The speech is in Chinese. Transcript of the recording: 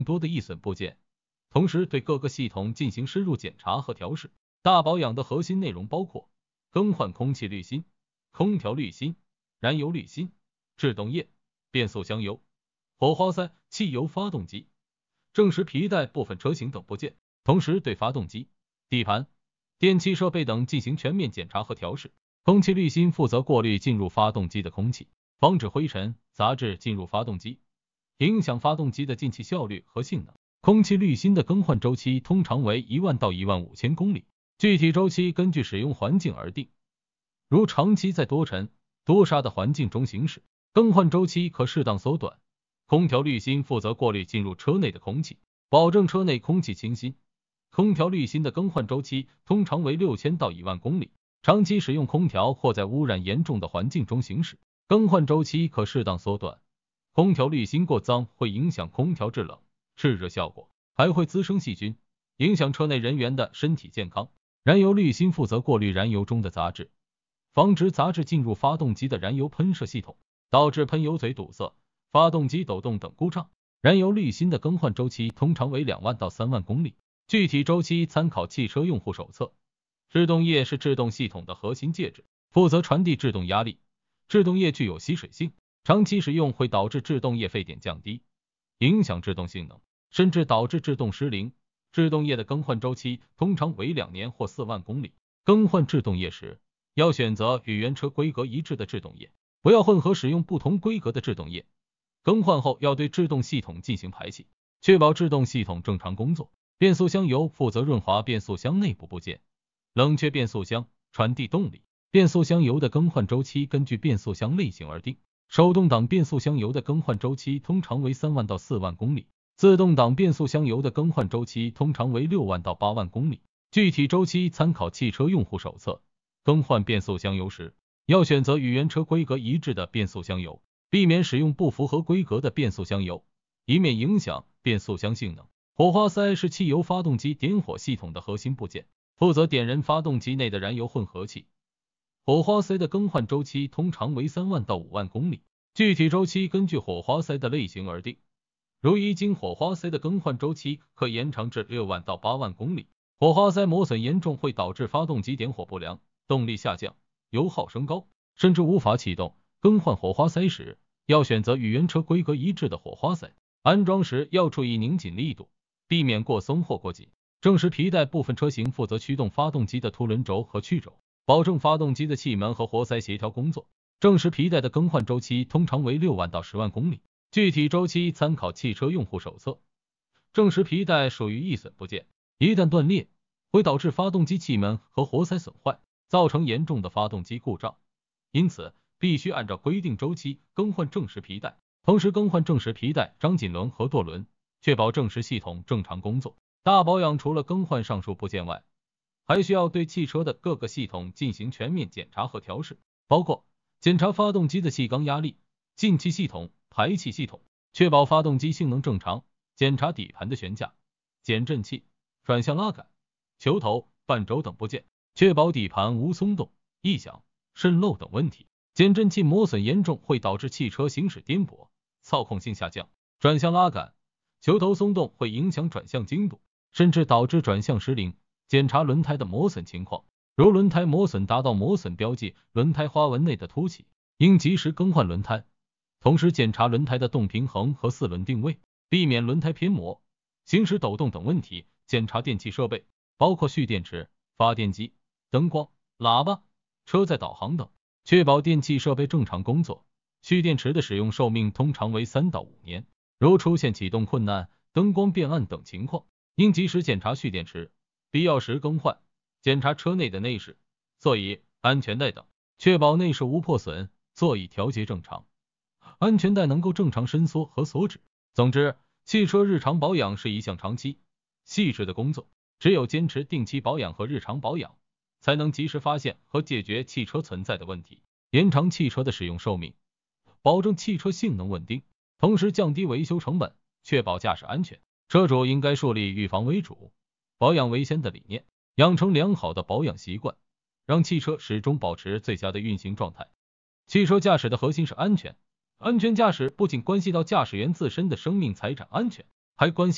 多的易损部件，同时对各个系统进行深入检查和调试。大保养的核心内容包括更换空气滤芯、空调滤芯、燃油滤芯、制动液、变速箱油、火花塞、汽油发动机、正时皮带部分车型等部件，同时对发动机、底盘、电气设备等进行全面检查和调试。空气滤芯负责过滤进入发动机的空气，防止灰尘、杂质进入发动机，影响发动机的进气效率和性能。空气滤芯的更换周期通常为10000到15000公里，具体周期根据使用环境而定。如长期在多尘、多沙的环境中行驶，更换周期可适当缩短。空调滤芯负责过滤进入车内的空气，保证车内空气清新。空调滤芯的更换周期通常为6000到10000公里。长期使用空调或在污染严重的环境中行驶，更换周期可适当缩短。空调滤芯过脏会影响空调制冷、制热效果，还会滋生细菌，影响车内人员的身体健康。燃油滤芯负责过滤燃油中的杂质，防止杂质进入发动机的燃油喷射系统，导致喷油嘴堵塞、发动机抖动等故障。燃油滤芯的更换周期通常为20000到3万公里，具体周期参考汽车用户手册。制动液是制动系统的核心介质，负责传递制动压力。制动液具有吸水性，长期使用会导致制动液沸点降低，影响制动性能，甚至导致制动失灵。制动液的更换周期通常为2年或4万公里。更换制动液时，要选择与原车规格一致的制动液，不要混合使用不同规格的制动液。更换后要对制动系统进行排气，确保制动系统正常工作。变速箱油负责润滑变速箱内部部件，冷却变速箱，传递动力。变速箱油的更换周期根据变速箱类型而定，手动挡变速箱油的更换周期通常为3万到4万公里，自动挡变速箱油的更换周期通常为6万到8万公里，具体周期参考汽车用户手册。更换变速箱油时，要选择与原车规格一致的变速箱油，避免使用不符合规格的变速箱油，以免影响变速箱性能。火花塞是汽油发动机点火系统的核心部件，负责点燃发动机内的燃油混合气。火花塞的更换周期通常为3万到5万公里，具体周期根据火花塞的类型而定。如一经火花塞的更换周期可延长至6万到8万公里。火花塞磨损严重会导致发动机点火不良，动力下降，油耗升高，甚至无法启动。更换火花塞时，要选择与原车规格一致的火花塞。安装时要注意拧紧力度，避免过松或过紧。正时皮带部分车型负责驱动发动机的凸轮轴和曲轴，保证发动机的气门和活塞协调工作。正时皮带的更换周期通常为6万到10万公里，具体周期参考汽车用户手册。正时皮带属于易损部件，一旦断裂，会导致发动机气门和活塞损坏，造成严重的发动机故障，因此必须按照规定周期更换正时皮带，同时更换正时皮带、张紧轮和舵轮，确保正时系统正常工作。大保养除了更换上述部件外，还需要对汽车的各个系统进行全面检查和调试，包括检查发动机的气缸压力、进气系统、排气系统，确保发动机性能正常；检查底盘的悬架、减震器、转向拉杆、球头、半轴等部件，确保底盘无松动、异响、渗漏等问题。减震器磨损严重会导致汽车行驶颠簸、操控性下降；转向拉杆、球头松动会影响转向精度，甚至导致转向失灵。检查轮胎的磨损情况，如轮胎磨损达到磨损标记，轮胎花纹内的凸起，应及时更换轮胎。同时检查轮胎的动平衡和四轮定位，避免轮胎偏磨、行驶抖动等问题。检查电气设备，包括蓄电池、发电机、灯光、喇叭、车载导航等，确保电气设备正常工作。蓄电池的使用寿命通常为3到5年，如出现启动困难、灯光变暗等情况，应及时检查蓄电池，必要时更换。检查车内的内饰、座椅、安全带等，确保内饰无破损，座椅调节正常，安全带能够正常伸缩和锁止。总之，汽车日常保养是一项长期、细致的工作，只有坚持定期保养和日常保养，才能及时发现和解决汽车存在的问题，延长汽车的使用寿命，保证汽车性能稳定，同时降低维修成本，确保驾驶安全。车主应该树立预防为主、保养为先的理念，养成良好的保养习惯，让汽车始终保持最佳的运行状态。汽车驾驶的核心是安全，安全驾驶不仅关系到驾驶员自身的生命财产安全，还关系